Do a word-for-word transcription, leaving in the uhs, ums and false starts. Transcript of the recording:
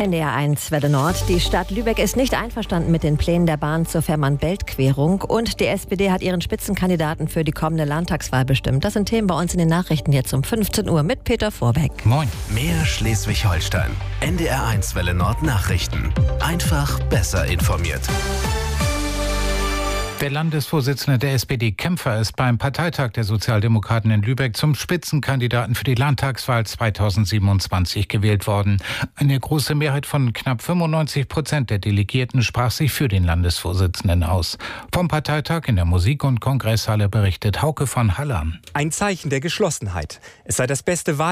N D R eins Welle Nord. Die Stadt Lübeck ist nicht einverstanden mit den Plänen der Bahn zur Fehmarn-Belt-Querung. Und die S P D hat ihren Spitzenkandidaten für die kommende Landtagswahl bestimmt. Das sind Themen bei uns in den Nachrichten jetzt um fünfzehn Uhr mit Peter Vorbeck. Moin. Mehr Schleswig-Holstein. N D R eins Welle Nord Nachrichten. Einfach besser informiert. Der Landesvorsitzende der S P D Kämpfer ist beim Parteitag der Sozialdemokraten in Lübeck zum Spitzenkandidaten für die Landtagswahl zweitausendsiebenundzwanzig gewählt worden. Eine große Mehrheit von knapp fünfundneunzig Prozent der Delegierten sprach sich für den Landesvorsitzenden aus. Vom Parteitag in der Musik- und Kongresshalle berichtet Hauke von Hallern. Ein Zeichen der Geschlossenheit. Es sei das beste Wahl